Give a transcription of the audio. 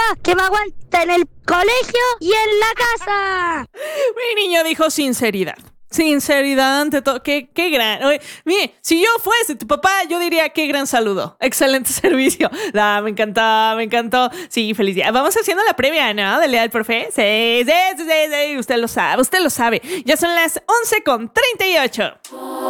que me aguanta en el colegio y en la casa. Mi niño dijo sinceridad. Sinceridad ante todo. Qué gran. Oye, mire, si yo fuese tu papá, yo diría qué gran saludo. Excelente servicio. Me encantó. Sí, feliz día. Vamos haciendo la previa, ¿no? Del día del profe. Sí. Usted lo sabe. Ya son las 11:38.